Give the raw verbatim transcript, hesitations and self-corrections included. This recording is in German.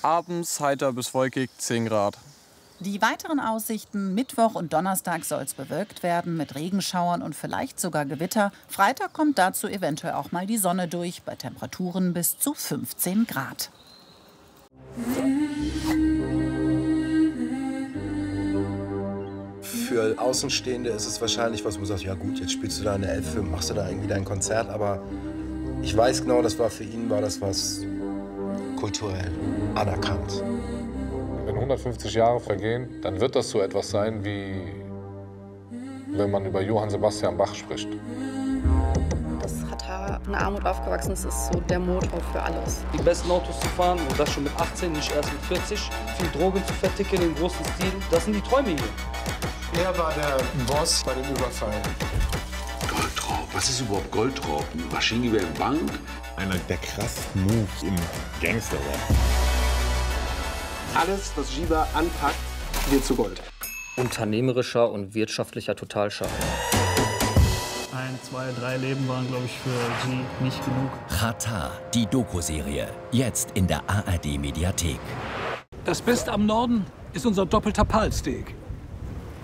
Abends heiter bis wolkig, zehn Grad. Die weiteren Aussichten: Mittwoch und Donnerstag soll es bewölkt werden mit Regenschauern und vielleicht sogar Gewitter. Freitag kommt dazu eventuell auch mal die Sonne durch, bei Temperaturen bis zu fünfzehn Grad. Für Außenstehende ist es wahrscheinlich was, wo du sagst, ja gut, jetzt spielst du da eine Elfe, machst du da irgendwie dein Konzert, aber ich weiß genau, das war für ihn, war das was kulturell anerkannt. Wenn hundertfünfzig Jahre vergehen, dann wird das so etwas sein, wie wenn man über Johann Sebastian Bach spricht. Das Ratar in Armut aufgewachsen ist, ist so der Motor für alles. Die besten Autos zu fahren und das schon mit achtzehn, nicht erst mit vierzig. Viel Drogen zu verticken im großen Stil, das sind die Träume hier. Er war der Boss bei dem Überfall. Goldraub? Was ist überhaupt Goldraub? Maschinengewehr, Bank? Einer der krassesten Moves im Gangsterrap. Alles, was Jiva anpackt, wird zu Gold. Unternehmerischer und wirtschaftlicher Totalschaden. Ein, zwei, drei Leben waren, glaube ich, für G nicht genug. Ratar, die Doku-Serie. Jetzt in der A R D-Mediathek. Das Beste am Norden ist unser doppelter Palsteak.